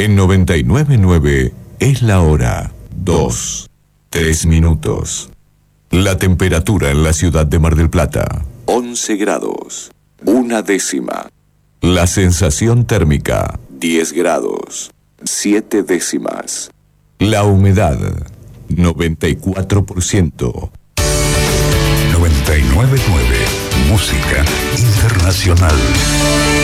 En 99.9 es la hora. 2, 3 minutos. La temperatura en la ciudad de Mar del Plata. 11 grados. 1 décima. La sensación térmica. 10 grados. 7 décimas. La humedad. 94%. 99.9. Música internacional.